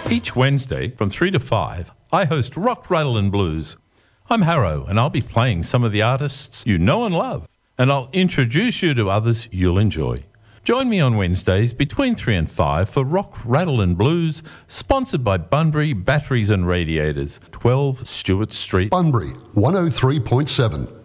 Each Wednesday from 3 to 5, I host Rock, Rattle and Blues. I'm Harrow, and I'll be playing some of the artists you know and love, and I'll introduce you to others you'll enjoy. Join me on Wednesdays between 3 and 5 for Rock, Rattle and Blues, sponsored by Bunbury Batteries and Radiators, 12 Stewart Street, Bunbury, 103.7.